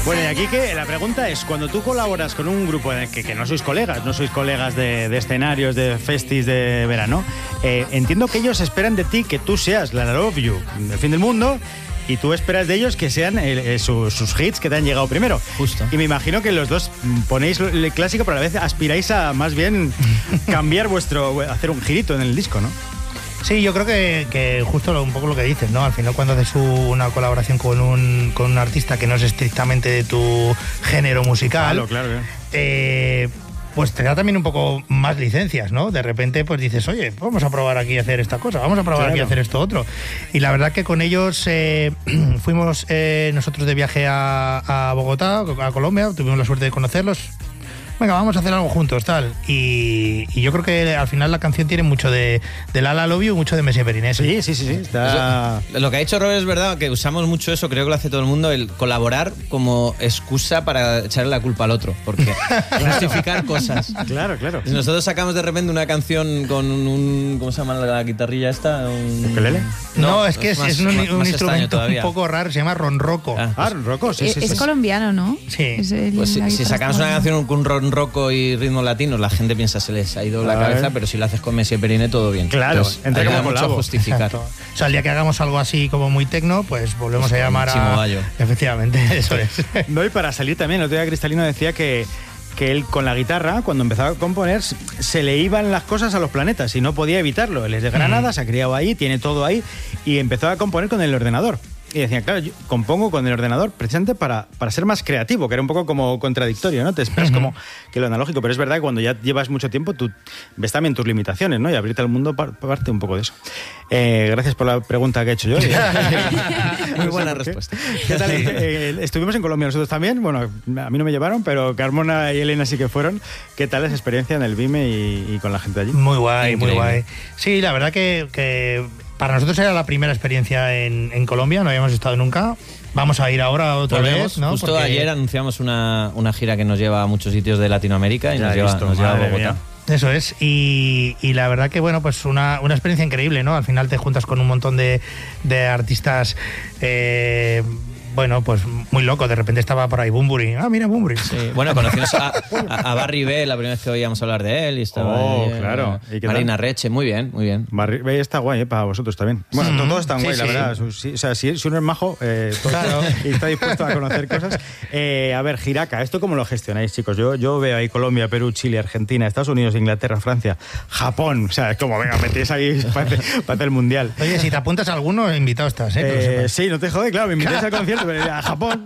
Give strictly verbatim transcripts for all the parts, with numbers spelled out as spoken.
Bueno, y aquí que la pregunta es, cuando tú colaboras con un grupo en el que, que no sois colegas, no sois colegas de, de escenarios, de festis de verano, eh, entiendo que ellos esperan de ti que tú seas la Love You, el fin del mundo, y tú esperas de ellos que sean el, el, sus, sus hits que te han llegado primero. Justo. Y me imagino que los dos ponéis el clásico, pero a la vez aspiráis a más bien cambiar vuestro, hacer un girito en el disco, ¿no? Sí, yo creo que, que justo lo, un poco lo que dices, ¿no? Al final, cuando haces una colaboración con un, con un artista que no es estrictamente de tu género musical, claro, claro, claro. Eh, pues te da también un poco más licencias, ¿no? De repente, pues dices, oye, vamos a probar aquí a hacer esta cosa, vamos a probar claro. aquí a hacer esto otro. Y la verdad que con ellos eh, fuimos eh, nosotros de viaje a, a Bogotá, a Colombia, tuvimos la suerte de conocerlos. Venga, vamos a hacer algo juntos, tal. Y, y yo creo que al final la canción tiene mucho de, de Lala Love You, mucho de Messi Perinés. Sí, sí, sí. sí. Está... Eso, lo que ha dicho Robert es verdad, que usamos mucho eso, creo que lo hace todo el mundo, el colaborar como excusa para echarle la culpa al otro, porque justificar cosas. Claro, claro. Nosotros sacamos de repente una canción con un... ¿Cómo se llama la guitarrilla esta? Un... ¿Ukelele? No, no, es que es, más, es un, más, un más instrumento un poco raro, se llama ronroco. Ah, ah ronroco, sí, es, sí, es sí. colombiano, ¿no? Sí. Es el, pues si, si sacamos una canción con ron roco y ritmos latinos, la gente piensa se les ha ido la cabeza, pero si lo haces con Messi y Periné, todo bien. Claro, entonces, entra como mucho a justificar. Exacto. O sea, el día que hagamos algo así como muy tecno, pues volvemos pues a llamar a... Gallo. Efectivamente, eso es. No, y para salir también, el otro día Cristalino decía que que él con la guitarra, cuando empezaba a componer, se le iban las cosas a los planetas y no podía evitarlo. Él es de Granada, mm. se ha criado ahí, tiene todo ahí, y empezó a componer con el ordenador. Y decía, claro, yo compongo con el ordenador precisamente para, para ser más creativo, que era un poco como contradictorio, ¿no? Te esperas uh-huh. como que lo analógico, pero es verdad que cuando ya llevas mucho tiempo tú ves también tus limitaciones, ¿no? Y abrirte al mundo parte un poco de eso. Eh, gracias por la pregunta que he hecho yo. Muy buena respuesta. ¿Qué tal? Sí. Eh, estuvimos en Colombia nosotros también, bueno, a mí no me llevaron, pero Carmona y Elena sí que fueron. ¿Qué tal esa experiencia en el Vime y, y con la gente allí? Muy guay, Increíble. muy guay. Sí, la verdad que... que... Para nosotros era la primera experiencia en, en Colombia, no habíamos estado nunca. Vamos a ir ahora otra Volvemos, vez, ¿no? Justo Porque... ayer anunciamos una, una gira que nos lleva a muchos sitios de Latinoamérica y ya nos, lleva, visto, nos lleva a Bogotá. Mía. Eso es, y, y la verdad que, bueno, pues una, una experiencia increíble, ¿no? Al final te juntas con un montón de, de artistas... Eh, bueno, pues muy loco, de repente estaba por ahí Bunbury. Ah, mira, Bunbury. Sí. Bueno, conocimos a, a, a Barry B, la primera vez que oíamos hablar de él. Y estaba oh, ahí, claro. ¿Y Marina Reche, muy bien, muy bien. Barry B está guay, ¿eh? Para vosotros también. Bueno, mm-hmm. todos están guay, sí, la sí. verdad. Sí, o sea, si, si uno es majo eh, claro. y está dispuesto a conocer cosas. Eh, a ver, Giraca, ¿esto cómo lo gestionáis, chicos? Yo, yo veo ahí Colombia, Perú, Chile, Argentina, Estados Unidos, Inglaterra, Francia, Japón. O sea, es como, venga, metéis ahí para hacer, para hacer el mundial. Oye, si te apuntas a alguno, invitado estás, ¿eh? eh sí, no te jode, claro, me invitáis al concierto, pero a Japón.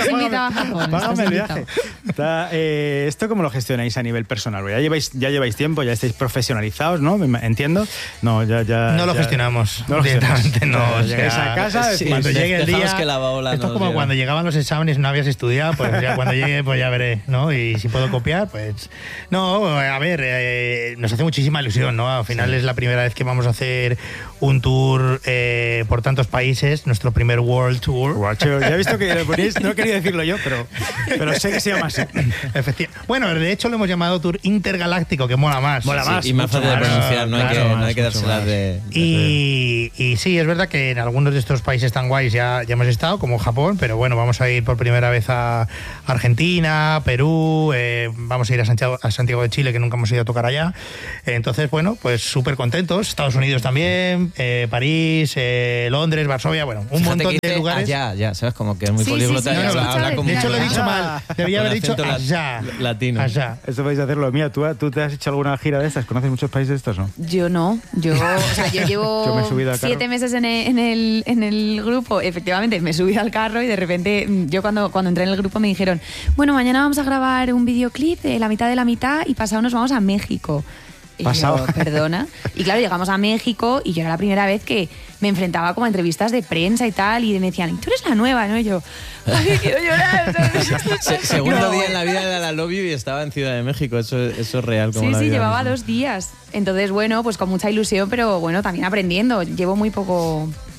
Págame el viaje. Está, eh, ¿Esto cómo lo gestionáis a nivel personal? Ya lleváis, ya lleváis tiempo, ya estáis profesionalizados, ¿no? Entiendo. No, ya, ya, no lo ya, gestionamos. No lo directamente no. O sea, llegáis a casa, sí, cuando sí, llegue el día. Que la bola esto es como llega. Cuando llegaban los exámenes y no habías estudiado, pues ya cuando llegue, pues ya veré, ¿no? Y si puedo copiar, pues. No, a ver, eh, nos hace muchísima ilusión, ¿no? Al final sí. es la primera vez que vamos a hacer un tour eh, por tantos países, nuestro primer World Tour. Guacho, ya he visto que lo ponéis, no quería decirlo yo, pero, pero sé que se llama así. Efectivamente. Bueno, de hecho lo hemos llamado Tour Intergaláctico, que mola más. Mola sí, más. Y más fácil de pronunciar, no, claro, hay, que, más, no hay que dárselas de, de... Y, y sí, es verdad que en algunos de estos países tan guays ya, ya hemos estado, como Japón, pero bueno, vamos a ir por primera vez a Argentina, Perú, eh, vamos a ir a Santiago, a Santiago de Chile, que nunca hemos ido a tocar allá. Entonces, bueno, pues súper contentos. Estados Unidos también, eh, París, eh, Londres, Varsovia, bueno, un Fíjate montón de lugares. Ya, ya, sabes, como que es muy sí, políglota. Sí, sí, no, no, habla como de hecho, lo he dicho mal. Debía haber dicho allá. Latino. Allá. Eso vais a hacerlo. Mía, ¿tú, ¿tú te has hecho alguna gira de estas? ¿Conoces muchos países de estos, no? Yo no. Yo, o sea, yo llevo yo me he subido al carro. siete meses en el, en, el, en el grupo. Efectivamente, me he subido al carro y de repente, yo cuando, cuando entré en el grupo me dijeron, bueno, mañana vamos a grabar un videoclip de la mitad de la mitad y pasado nos vamos a México. Y pasado. Yo, perdona. Y claro, llegamos a México y yo era la primera vez que me enfrentaba como a entrevistas de prensa y tal, y me decían, tú eres la nueva, ¿no? Y yo, ay, quiero llorar. Se, segundo no. día en la vida de la Love You y estaba en Ciudad de México, eso, eso es real. Como sí, la sí, vida llevaba misma. dos días. Entonces, bueno, pues con mucha ilusión, pero bueno, también aprendiendo. Llevo muy poco...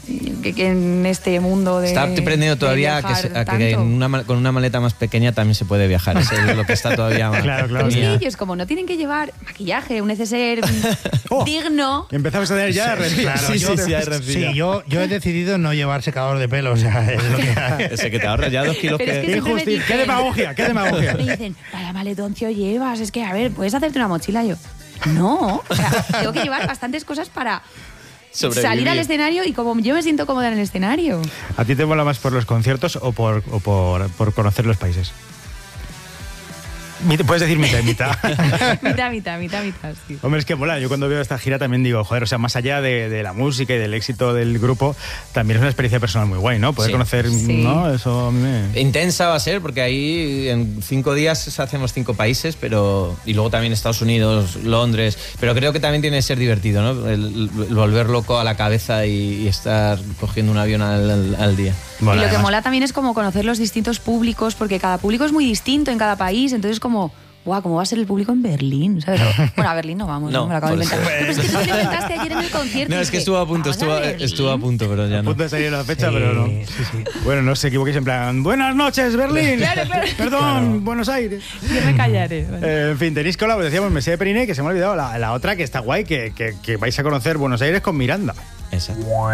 que, que en este mundo de. Está aprendiendo todavía a que, se, a que en una, con una maleta más pequeña también se puede viajar. Eso es lo que está todavía más. Claro, claro. Pero es que ellos, como no tienen que llevar maquillaje, un neceser oh, digno. Empezamos a tener ya. Sí, claro, sí, yo, sí, sí, sí, yo, yo he decidido no llevar secador de pelo. O sea, es lo que ese que te ahorras ya dos kilos. Pero que... es que dicen, ¿qué demagogia? ¿Qué demagogia? Me dicen, vaya maletoncio llevas. Es que, a ver, ¿puedes hacerte una mochila? Yo, no. O sea, tengo que llevar bastantes cosas para. Sobrevivir. Salir al escenario y como yo me siento cómoda en el escenario. ¿A ti te mola más por los conciertos o por, o por, por conocer los países? Puedes decir mitad y mitad. mitad, mitad, mitad, mitad, sí. Hombre, es que mola. Yo cuando veo esta gira también digo, joder, o sea, más allá de, de la música y del éxito del grupo, también es una experiencia personal muy guay, ¿no? Poder sí. conocer, sí. ¿no? Eso a mí me... Intensa va a ser, porque ahí en cinco días hacemos cinco países, pero y luego también Estados Unidos, Londres, pero creo que también tiene que ser divertido, ¿no? El, el volver loco a la cabeza y, y estar cogiendo un avión al, al, al día. Bueno, y lo además... que mola también es como conocer los distintos públicos, porque cada público es muy distinto en cada país, entonces como... Guau, ¿cómo va a ser el público en Berlín? ¿Sabes? Bueno, a Berlín no vamos, no, no me lo acabo de inventar. Pero es que tú me lo inventaste ayer en el concierto. No, es que estuvo a punto, estuvo a, estuvo a punto, pero ya no. A punto de salir la fecha, sí, pero no. Sí, sí. Bueno, no os equivoquéis en plan, buenas noches, Berlín. Claro, claro. Perdón, claro. Buenos Aires. Yo me callaré. Vale. Eh, en fin, tenéis cola, pues decíamos Mesía de Periné, que se me ha olvidado la, la otra que está guay, que, que, que vais a conocer Buenos Aires con Miranda. Exacto.